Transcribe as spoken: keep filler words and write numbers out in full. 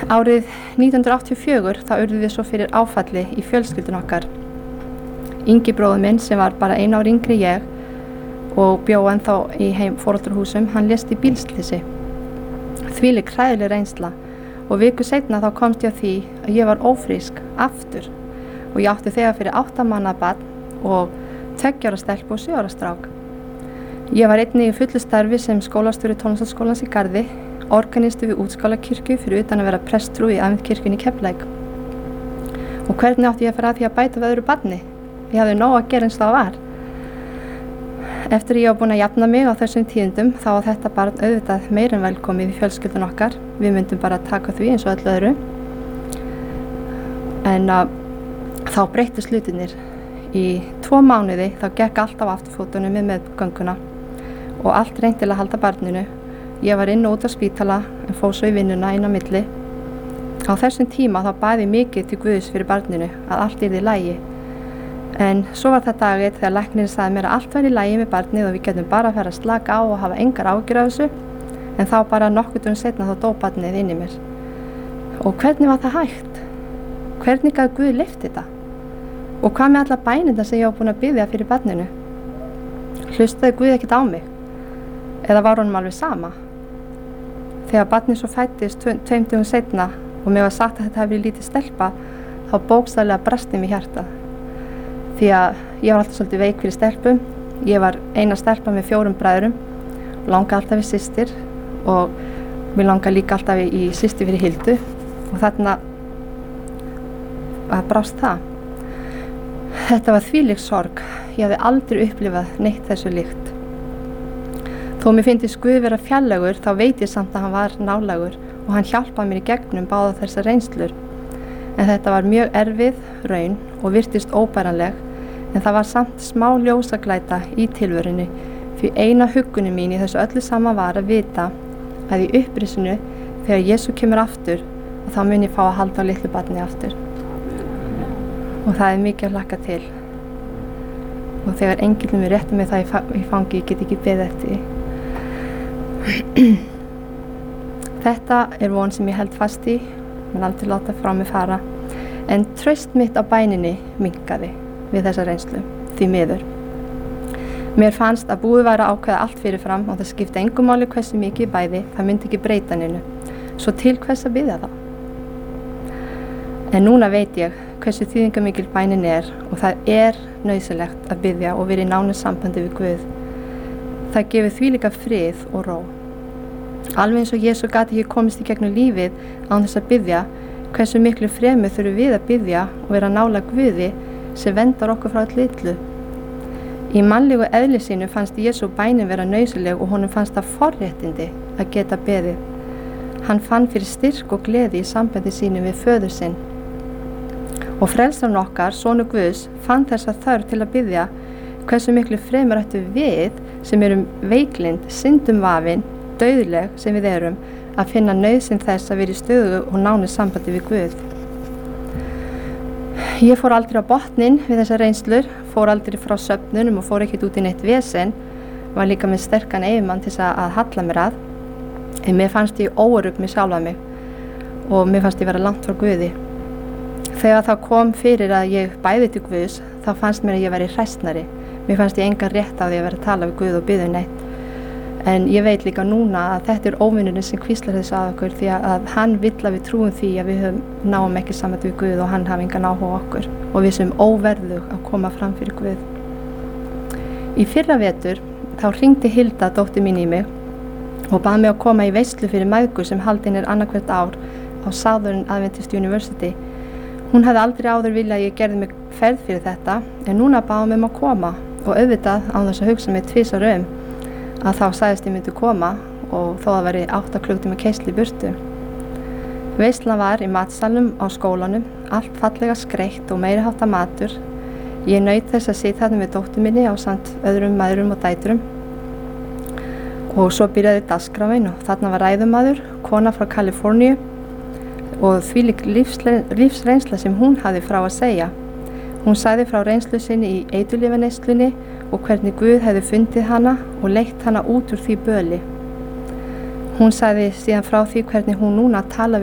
Árið nítján hundruð áttatíu og fjögur þá urðum við svo fyrir áfalli í fjölskyldun okkar. Ingi bróðir minn sem var bara einu ár yngri ég og bjó ennþá í heim foreldrahúsum, hann lést í bílslysi. Þvílík hræðileg reynsla og viku seinna þá komst ég að því að ég var ófrísk aftur og ég átti þegar fyrir átta mánaða barn og tveggja ára stelpu og sjö ára strák. Ég var einnig í fullu starfi sem skólastjóri tónlistarskólans í Garði, organisti við Útskálakirkju fyrir utan að vera prestsfrú í Aðventukirkjunni í Keflavík. Og hvernig átti ég að fara að því að bæta við öðru barni? Ég hafði nóg að gera eins og það var. Eftir ég var búin að jafna mig á þessum tíðindum þá var þetta barn auðvitað meira en velkomið í fjölskyldun okkar. Við myndum bara taka því eins og öllu öðru. En uh, þá breyttust hlutirnir. Í tvo mánuði þá gekk allt á afturfótunum með meðgönguna og allt reynt til að halda barninu. Ég var inn og út á spítala en fór svo í vinnuna inn á milli. Á þessum tíma þá bað ég mikið til Guðs fyrir barninu að allt yrði í lagi. En svo var það daginn þegar læknirinn sagði mér að allt væri í lagi með barnið og við getum bara að fara að slaka á og hafa engar áhyggjur af þessu. En þá bara nokkur dögum seinna þá dó barnið inn í mér. Og hvernig var það hægt? Hvernig gat Guð leyft þetta? Og hvað með alla bænirnar sem ég var búin að biðja fyrir barninu? Hlustaði Guð ekkert á mig? Eða var honum alveg sama? Þegar barnið svo fæddist tveim dögum seinna og mér var sagt að þetta hefði verið lítið stelpa, þá bókstaflega brast í mig hjartað. Því að ég var alltaf svolítið veik fyrir stelpum. Ég var eina stelpa með fjórum bræðrum, langaði alltaf við systir og mér langaði líka alltaf í systir fyrir Hildu og þarna brást það. Þetta var þvílík sorg. Ég hafði aldrei upplifað neitt þessu líkt. Þó mér fyndist Guð vera fjarlægur þá veit ég samt að hann var nálægur og hann hjálpaði mér í gegnum báða þessar reynslur. En þetta var mjög erfið raun og virtist óbæranleg, en það var samt smá ljósaglæta í tilverunni því eina huggunin mín í þessu öllu saman var að vita að í upprisinu þegar Jesú kemur aftur og þá mun ég fá að halda á litlu barni aftur. Og það er mikið að hlakka til. Og þegar engillinn mér rétti mig það í fangi, ég get ekki beðið eftir því. Þetta er von sem ég held fast í, menn aldrei láta frá mig fara, en traust mitt á bæninni minnkaði við þessa reynslu, því miður. Mér fannst að búið væri að ákveða allt fyrirfram og það skipti engu máli hversu mikið bæði, það myndi ekki breyta neinu. Svo til hvers að biðja þá? En núna veit ég hversu þýðingamikil bænin er og það er nauðsynlegt að biðja og vera í nánu sambandi við Guð. Það gefur þvílíka frið og ró. Alveg eins og Jesú gat ekki komist í gegnum lífið án þess að biðja, hversu miklu fremur þurfum við að biðja og vera nálæg Guði sem vendar okkur frá allu illu. Í mannlegu eðli sínu fannst Jesú bænin vera nauðsynleg og honum fannst það forréttindi að geta beðið. Hann fann fyrir styrk og gleði í sambandi sínu við föður sinn. Og frelsarinn okkar, sonur Guðs, fann þessa þörf til að biðja, hversu miklu fremur ættu við sem erum veiklind, syndum vafin, dauðleg sem við erum, að finna nauðsyn þess að vera í stöðu og nánu sambandi við Guð. Ég fór aldrei á botninn við þessar reynslur, fór aldrei frá söfnunum og fór ekkert út í neitt vesen, var líka með sterkan eiginmann til að, að halla mér að, en mér fannst ég óörugg með sjálfa mig og mér fannst ég vera langt frá Guði. Þegar það kom fyrir að ég bæði til Guðs, þá fannst mér að ég væri hræstnari. Mér fannst ég engan rétt á því að vera að tala við Guð og biðja neitt. En ég veit líka núna að þetta er óvinnurinn sem hvíslar þessu að okkur því að hann vill að við trúum því að við höfum náum ekki saman við Guð og hann hafi engan áhuga á okkur og við sem óverðug að koma fram fyrir Guð. Í fyrra vetur þá hringdi Hilda dóttir mín í mig og bað mig að koma í veislu fyrir mæðgur sem haldin er annað hvert ár á Southern Adventist University. Hún hafði aldrei áður vilja að ég gerði mig ferð fyrir þetta en núna bað hún mig um að koma og auðvitað án þess að hugsa mig tvisvar um að þá sagðist ég myndi koma og þó það væri átta klukkutíma keyrslu í burtu. Veislan var í matsalnum á skólanum, allt fallega skreytt og meiri háttar matur. Ég naut þess að sitja þarna með dóttur minni ásamt öðrum mæðrum og dætrum. Og svo byrjaði dagskráin og þarna var ræðumaður, kona frá Kaliforníu og þvílík lífsreynsla sem hún hafði frá að segja. Hún sagði frá reynslu sinni í eiturlyfjaneyslunni og hvernig Guð hefði fundið hana og leitt hana út úr því böli. Hún sagði síðan frá því hvernig hún núna tala við